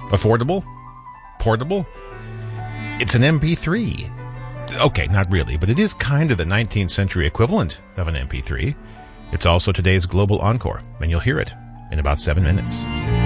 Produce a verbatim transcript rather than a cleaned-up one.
Affordable? Portable? It's an M P three. Okay, not really, but it is kind of the nineteenth century equivalent of an M P three. It's also today's global encore, and you'll hear it in about seven minutes.